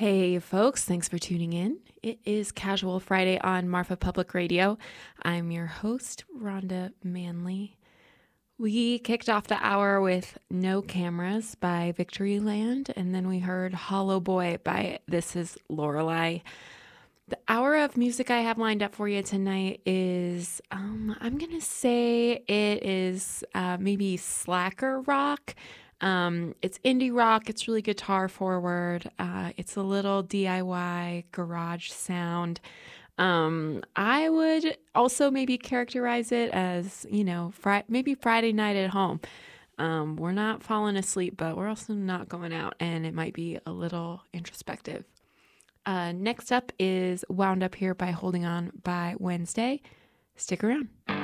Hey, folks, thanks for tuning in. It is Casual Friday on Marfa Public Radio. I'm your host, Rhonda Manley. We kicked off the hour with No Cameras by Victoryland, and then we heard Hollow Boy by This Is Lorelei. The hour of music I have lined up for you tonight is, I'm going to say it is maybe slacker rock. It's indie rock. It's really guitar forward. It's a little DIY garage sound. I would also maybe characterize it as, maybe Friday night at home. We're not falling asleep, but we're also not going out, and it might be a little introspective. Next up is Wound Up Here by Holding On by Wednesday. Stick around.